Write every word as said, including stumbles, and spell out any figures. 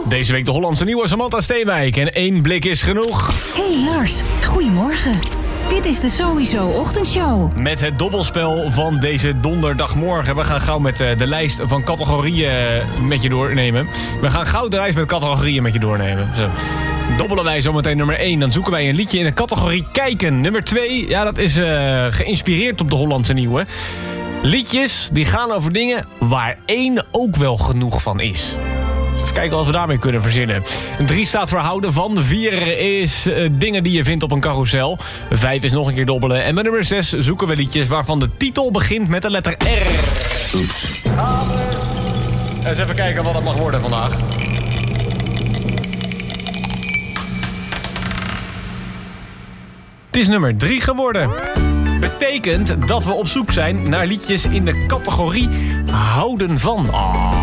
Deze week de Hollandse nieuwe Samantha Steenwijk. En één blik is genoeg. Hey Lars, goedemorgen. Dit is de Sowieso Ochtendshow. Met het dobbelspel van deze donderdagmorgen. We gaan gauw met uh, de lijst van categorieën met je doornemen. We gaan gauw de lijst met categorieën met je doornemen. Zo. Dobbelen wij zometeen nummer één. Dan zoeken wij een liedje in de categorie kijken. Nummer twee, ja, dat is uh, geïnspireerd op de Hollandse nieuwe. Liedjes die gaan over dingen waar één ook wel genoeg van is. Even kijken wat we daarmee kunnen verzinnen. Drie staat voor houden van. Vier is uh, dingen die je vindt op een carousel. Vijf is nog een keer dobbelen. En bij nummer zes zoeken we liedjes waarvan de titel begint met de letter R. Oeps. Eens even kijken wat het mag worden vandaag. Het is nummer drie geworden. Betekent dat we op zoek zijn naar liedjes in de categorie houden van. Oh.